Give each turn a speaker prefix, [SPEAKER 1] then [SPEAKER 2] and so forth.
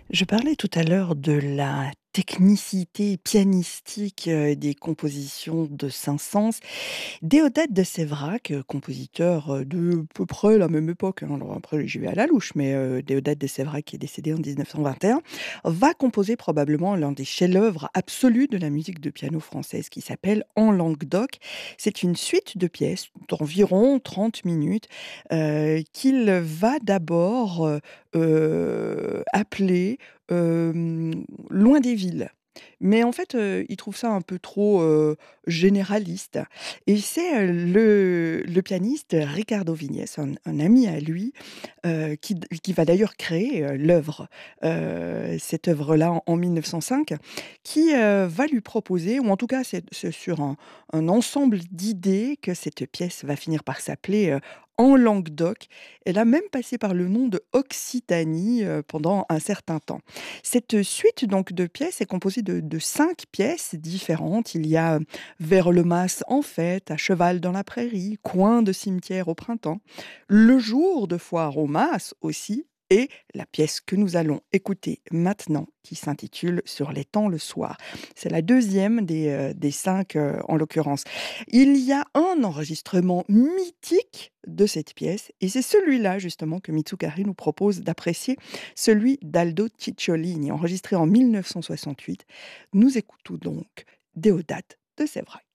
[SPEAKER 1] Je parlais tout à l'heure de la technicité pianistique, des compositions de Saint-Saëns. Déodat de Séverac, compositeur, de peu près la même époque, hein, alors après j'y vais à la louche, mais Déodat de Séverac qui est décédé en 1921, va composer probablement l'un des chefs-d'œuvre absolus de la musique de piano française qui s'appelle En Languedoc. C'est une suite de pièces d'environ 30 minutes, qu'il va d'abord, appeler, Loin des villes. Mais en fait, il trouve ça un peu trop, généraliste et c'est, le pianiste Ricardo Vignes, un ami à lui, qui va d'ailleurs créer, cette œuvre-là en 1905, qui, va lui proposer ou en tout cas c'est sur un ensemble d'idées que cette pièce va finir par s'appeler, En Languedoc. Elle a même passé par le nom de Occitanie, pendant un certain temps. Cette suite donc de pièces est composée de 5 pièces différentes. Il y a, Vers le mas en fête, À cheval dans la prairie, Coin de cimetière au printemps, Le jour de foire au mas aussi et la pièce que nous allons écouter maintenant qui s'intitule Sur l'étang le soir. C'est la deuxième des 5, en l'occurrence. Il y a un enregistrement mythique de cette pièce et c'est celui-là justement que Mitsukari nous propose d'apprécier, celui d'Aldo Cicciolini, enregistré en 1968. Nous écoutons donc Déodat de Séverac.